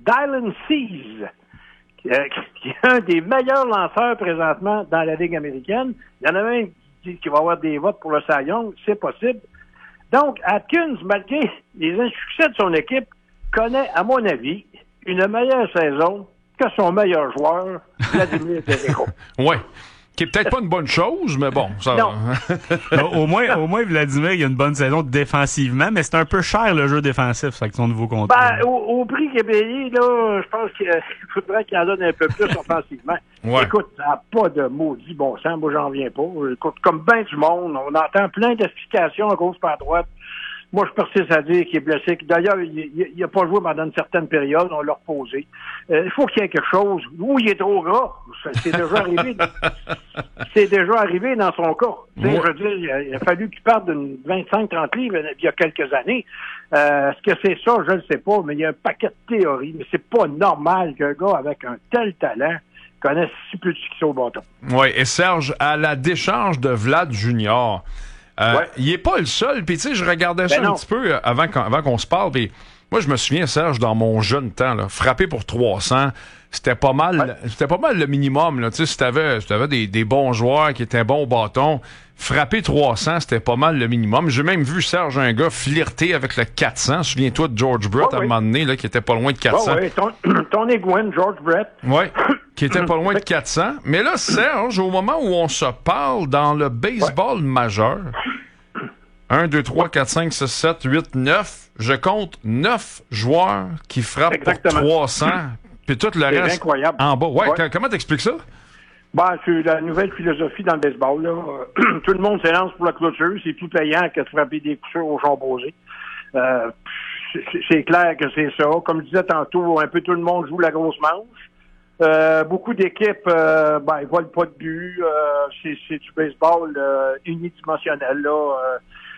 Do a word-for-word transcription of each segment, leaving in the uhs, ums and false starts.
Dylan Cease, euh, qui est un des meilleurs lanceurs présentement dans la Ligue américaine. Il y en a même qui disent qu'il va y avoir des votes pour le Cy Young, c'est possible. Donc, Atkins, malgré les insuccès de son équipe, connaît, à mon avis, une meilleure saison que son meilleur joueur, Vladimir Terechko. Oui. Qui est peut-être pas une bonne chose, mais bon, ça non. au, moins, au moins, Vladimir, il a une bonne saison défensivement, mais c'est un peu cher le jeu défensif, avec son nouveau contrat. Ben, au, au prix qu'il est payé, là, je pense qu'il faudrait qu'il en donne un peu plus offensivement. Ouais. Écoute, ça n'a pas de maudit bon sens, moi j'en viens pas. Écoute, comme ben du monde, on entend plein d'explications à gauche par à droite. Moi, je persiste à dire qu'il est blessé. D'ailleurs, il n'a pas joué pendant une certaine période. On l'a reposé. Euh, il faut qu'il y ait quelque chose. Ou il est trop gras. C'est déjà arrivé. C'est déjà arrivé dans son cas. Ouais. Je veux dire, il a, il a fallu qu'il parte d'une vingt-cinq à trente livres il y a quelques années. Euh, est-ce que c'est ça? Je ne sais pas. Mais il y a un paquet de théories. Mais c'est pas normal qu'un gars avec un tel talent connaisse si peu de succès au bâton. Oui. Et Serge, à la décharge de Vlad Junior, Euh, ouais. il est pas le seul. Puis tu sais, je regardais ça ben un non. petit peu avant qu'on, avant qu'on se parle. Puis moi, je me souviens, Serge, dans mon jeune temps, là, frapper pour trois cents, c'était pas mal, ouais. c'était pas mal le minimum. Là. Tu sais, si t'avais, si t'avais des, des bons joueurs qui étaient bons au bâton, frapper trois cents, c'était pas mal le minimum. J'ai même vu Serge, un gars, flirter avec le quatre cents. Souviens-toi de George Brett ouais, à un oui. moment donné, là, qui était pas loin de quatre cents. Oui, ton, ton Egwin, George Brett. Oui. Qui était pas loin de quatre cents. Mais là, Serge, au moment où on se parle dans le baseball ouais. majeur, un, deux, trois, quatre, cinq, six, sept, huit, neuf, je compte neuf joueurs qui frappent Exactement. pour trois cents, puis tout le c'est reste incroyable. en bas. Ouais, ouais. Comment t'expliques ça? Ben, c'est la nouvelle philosophie dans le baseball. Là. Tout le monde s'élance pour la clôture. C'est plus payant que de frapper des coups sûrs au champ posé. Euh, c'est, c'est clair que c'est ça. Comme je disais tantôt, un peu tout le monde joue la grosse manche. Euh, beaucoup d'équipes, euh, ben, ils volent pas de but. Euh, c'est, c'est du baseball euh, unidimensionnel. Là. Euh,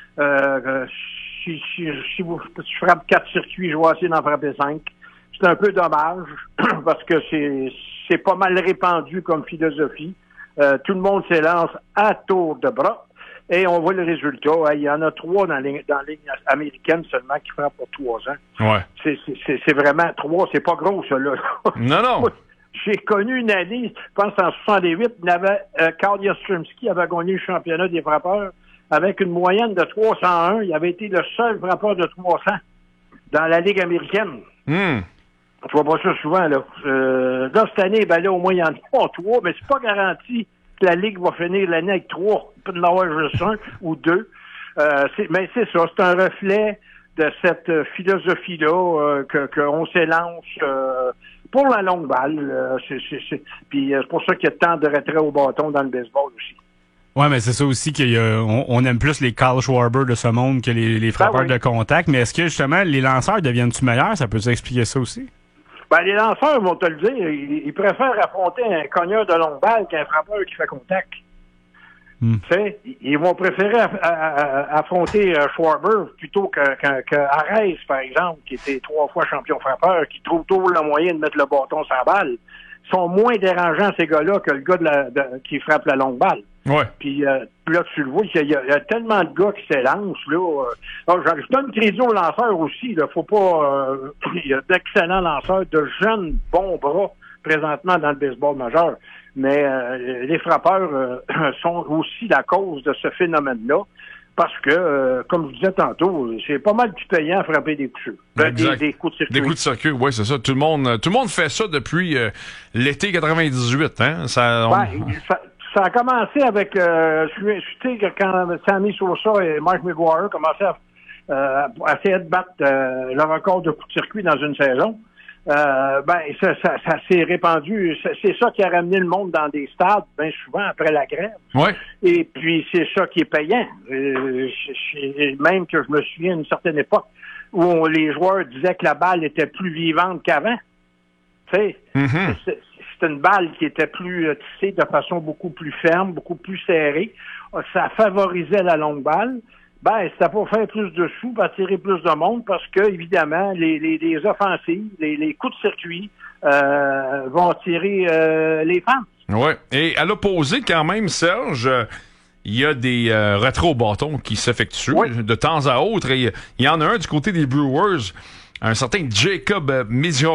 euh, si, si, si vous si je frappe quatre circuits, je vais essayer d'en frapper cinq. C'est un peu dommage parce que c'est, c'est pas mal répandu comme philosophie. Euh, tout le monde s'élance à tour de bras. Et on voit le résultat. Il y en a trois dans la ligne, dans la ligne américaine seulement qui frappent pour trois ans. Ouais. C'est, c'est, c'est vraiment trois. C'est pas gros, ça, là. Non, non. J'ai connu une année, je pense en soixante-huit, il avait, euh, Carl Yastrzemski avait gagné le championnat des frappeurs avec une moyenne de trois cent un. Il avait été le seul frappeur de trois cents dans la Ligue américaine. Mm. Je vois pas ça souvent, là. Euh, là, cette année, ben là, au moins, il y en a trois, mais c'est pas garanti que la Ligue va finir l'année avec trois. Il peut y en avoir juste un ou deux. Euh, c'est, mais c'est ça, c'est un reflet de cette euh, philosophie-là euh, que qu'on s'élance euh, pour la longue balle. Euh, c'est, c'est, c'est, puis euh, c'est pour ça qu'il y a tant de retraits au bâton dans le baseball aussi. Ouais, mais c'est ça aussi qu'on on aime plus les Kyle Schwarber de ce monde que les, les frappeurs ben oui. de contact. Mais est-ce que justement les lanceurs deviennent-tu meilleurs? Ça peut expliquer ça aussi? Ben, les lanceurs vont te le dire, ils, ils préfèrent affronter un cogneur de longue balle qu'un frappeur qui fait contact. Hmm. Tu sais, ils vont préférer aff- à, à, affronter euh, Schwarber plutôt que, que, que Arez, par exemple, qui était trois fois champion frappeur, qui trouve toujours le moyen de mettre le bâton sur la balle. Ils sont moins dérangeants, ces gars-là, que le gars de la, de, qui frappe la longue balle. Ouais. Puis euh, là, tu le vois, il y, a, il y a tellement de gars qui s'élancent, là. Euh, alors, je donne crédit aux lanceurs aussi, là. Faut pas... Euh, il y a d'excellents lanceurs, de jeunes bons bras, présentement, dans le baseball majeur. Mais euh, les frappeurs euh, sont aussi la cause de ce phénomène-là. Parce que, euh, comme je disais tantôt, c'est pas mal plus payant à frapper des coups sûrs. Ben, des, des coups de circuit. Des coups de circuit, oui, c'est ça. Tout le monde, tout le monde fait ça depuis euh, l'été quatre-vingt-dix-huit, hein? Ça, on... ben, ça, ça a commencé avec, euh, je sais que quand Sammy Sosa et Mike McGuire commençaient à, euh, à essayer de battre euh, le record de coups de circuit dans une saison, euh, ben ça, ça, ça s'est répandu. C'est ça qui a ramené le monde dans des stades, bien souvent après la grève. Ouais. Et puis c'est ça qui est payant. Euh, même que je me souviens d'une certaine époque où on, les joueurs disaient que la balle était plus vivante qu'avant. Tu sais, mm-hmm. c'est, c'est une balle qui était plus tissée de façon beaucoup plus ferme, beaucoup plus serrée. Ça favorisait la longue balle. Ben, c'était pour faire plus de sous, pour attirer plus de monde, parce que, évidemment, les, les, les offensives, les, les coups de circuit euh, vont attirer euh, les fans. Oui. Et à l'opposé, quand même, Serge, il y a des euh, retraits au bâton qui s'effectuent oui. de temps à autre. Et il y en a un du côté des Brewers, un certain Jacob Mezioro.